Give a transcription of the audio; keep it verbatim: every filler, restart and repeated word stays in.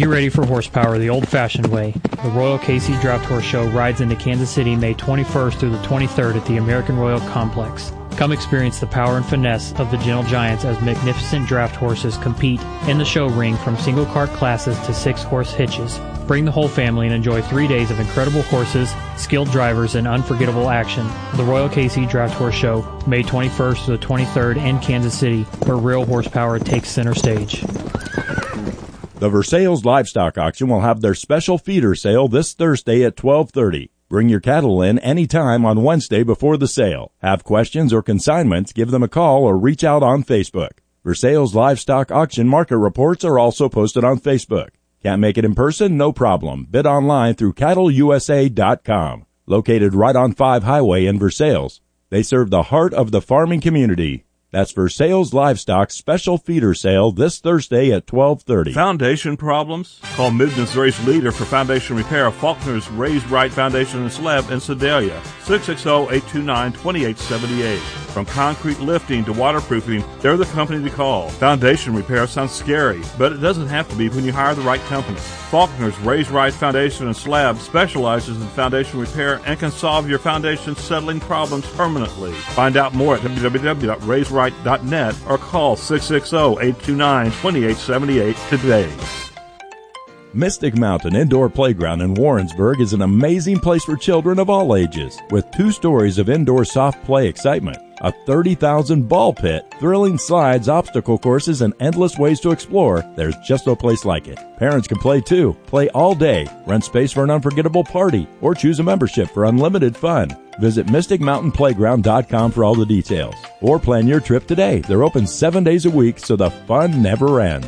Get ready for horsepower the old-fashioned way. The Royal K C Draft Horse Show rides into Kansas City May twenty-first through the twenty-third at the American Royal Complex. Come experience the power and finesse of the Gentle Giants as magnificent draft horses compete in the show ring from single cart classes to six-horse hitches. Bring the whole family and enjoy three days of incredible horses, skilled drivers, and unforgettable action. The Royal K C Draft Horse Show, May twenty-first to the twenty-third in Kansas City, where real horsepower takes center stage. The Versailles Livestock Auction will have their special feeder sale this Thursday at twelve thirty. Bring your cattle in anytime on Wednesday before the sale. Have questions or consignments, give them a call or reach out on Facebook. Versailles Livestock Auction market reports are also posted on Facebook. Can't make it in person? No problem. Bid online through cattle U S A dot com. Located right on five Highway in Versailles. They serve the heart of the farming community. That's Versailles Livestock special feeder sale this Thursday at twelve thirty. Foundation problems? Call Mid-Missouri's leader for foundation repair, Faulkner's Raised Right Foundation and Slab in Sedalia, six six zero, eight two nine, two eight seven eight. From concrete lifting to waterproofing, they're the company to call. Foundation repair sounds scary, but it doesn't have to be when you hire the right company. Faulkner's Raised Right Foundation and Slab specializes in foundation repair and can solve your foundation settling problems permanently. Find out more at w w w dot raised right dot net or call six six zero, eight two nine, two eight seven eight today. Mystic Mountain Indoor Playground in Warrensburg is an amazing place for children of all ages, with two stories of indoor soft play excitement, a thirty thousand ball pit, thrilling slides, obstacle courses, and endless ways to explore. There's just no place like it. Parents can play too. Play all day, rent space for an unforgettable party, or choose a membership for unlimited fun. Visit mystic mountain playground dot com for all the details. Or plan your trip today. They're open seven days a week, so the fun never ends.